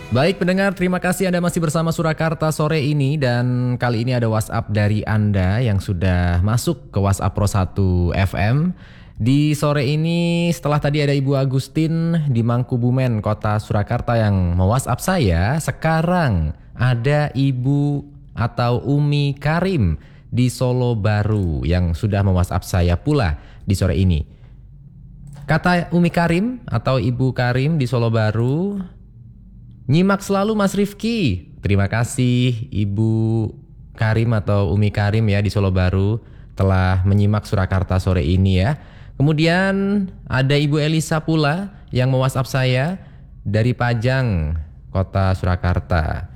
Baik pendengar, terima kasih Anda masih bersama Surakarta sore ini dan kali ini ada WhatsApp dari Anda yang sudah masuk ke WhatsApp Pro 1 FM. Di sore ini setelah tadi ada Ibu Agustin di Mangkubumen, Kota Surakarta yang me-WhatsApp saya, sekarang ada Ibu atau Umi Karim di Solo Baru yang sudah me-WhatsApp saya pula di sore ini. Kata Umi Karim atau Ibu Karim di Solo Baru, nyimak selalu Mas Rifki. Terima kasih Ibu Karim atau Umi Karim ya di Solo Baru telah menyimak Surakarta sore ini ya. Kemudian ada Ibu Elisa pula yang me-WhatsApp saya dari Pajang, Kota Surakarta.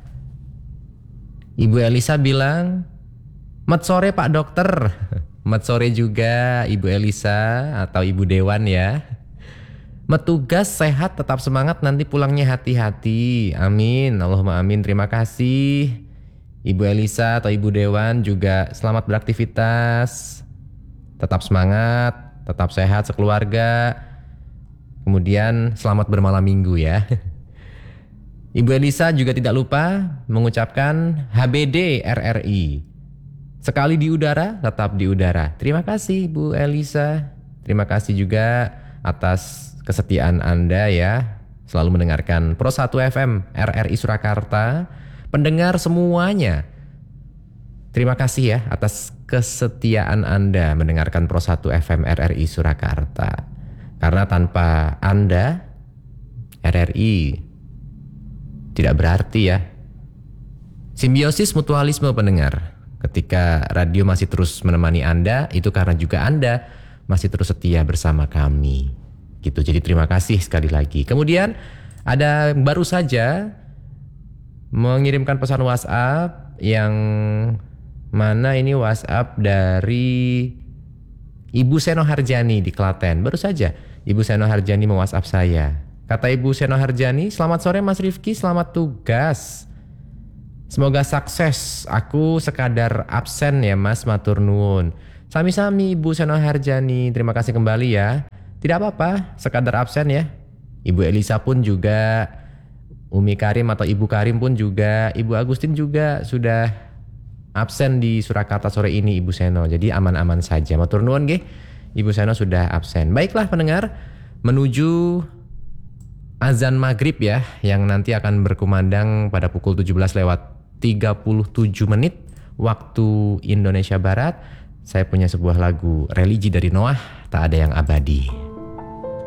Ibu Elisa bilang, "Mat sore Pak Dokter." Mat sore juga Ibu Elisa atau Ibu Dewan ya. Metugas sehat, tetap semangat, nanti pulangnya hati-hati. Amin, Allahumma amin. Terima kasih Ibu Elisa atau Ibu Dewan juga selamat beraktivitas. Tetap semangat, tetap sehat sekeluarga. Kemudian selamat bermalam minggu ya. Ibu Elisa juga tidak lupa mengucapkan HBD RRI. Sekali di udara, tetap di udara. Terima kasih Ibu Elisa. Terima kasih juga atas kesetiaan Anda ya, selalu mendengarkan Pro 1 FM RRI Surakarta. Pendengar semuanya, terima kasih ya atas kesetiaan Anda mendengarkan Pro 1 FM RRI Surakarta. Karena tanpa Anda, RRI tidak berarti ya. Simbiosis mutualisme pendengar. Ketika radio masih terus menemani Anda, itu karena juga Anda masih terus setia bersama kami. Gitu. Jadi terima kasih sekali lagi. Kemudian ada baru saja mengirimkan pesan WhatsApp yang mana ini WhatsApp dari Ibu Seno Harjani di Klaten. Baru saja Ibu Seno Harjani me-WhatsApp saya. Kata Ibu Seno Harjani, "Selamat sore Mas Rifki, selamat tugas. Semoga sukses. Aku sekadar absen ya Mas, matur nuwun." Sami-sami Ibu Seno Harjani, terima kasih kembali ya. Tidak apa-apa, sekadar absen ya. Ibu Elisa pun juga, Umi Karim atau Ibu Karim pun juga, Ibu Agustin juga sudah absen di Surakarta sore ini Ibu Seno. Jadi aman-aman saja. Matur nuwun nggih, Ibu Seno sudah absen. Baiklah pendengar, menuju azan maghrib ya, yang nanti akan berkumandang pada pukul 17:37 waktu Indonesia Barat. Saya punya sebuah lagu religi dari Noah, Tak Ada Yang Abadi.